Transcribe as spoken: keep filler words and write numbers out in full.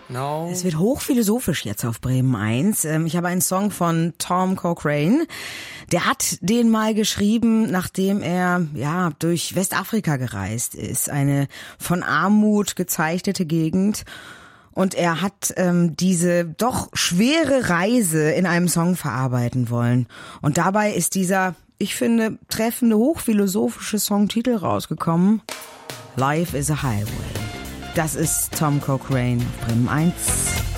No. Es wird hochphilosophisch jetzt auf Bremen eins. Ich habe einen Song von Tom Cochrane. Der hat den mal geschrieben, nachdem er ja durch Westafrika gereist ist. Eine von Armut gezeichnete Gegend. Und er hat ähm, diese doch schwere Reise in einem Song verarbeiten wollen. Und dabei ist dieser, ich finde, treffende, hochphilosophische Songtitel rausgekommen. Life is a Highway. Das ist Tom Cochrane auf Bremen eins.